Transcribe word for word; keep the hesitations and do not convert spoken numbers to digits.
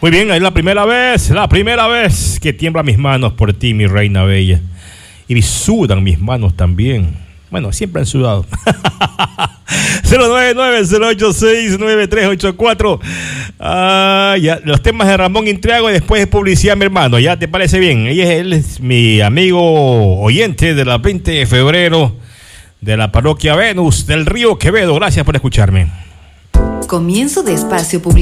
Muy bien, es la primera vez, la primera vez que tiemblan mis manos por ti, mi reina bella. Y sudan mis manos también. Bueno, siempre han sudado. cero nueve nueve, cero ocho seis, nueve tres ocho cuatro. Ah, ya, los temas de Ramón Intriago y después es publicidad, mi hermano. ¿Ya te parece bien? Él es, él es mi amigo oyente de la veinte de febrero de la parroquia Venus del Río Quevedo. Gracias por escucharme. Comienzo de espacio publicitario.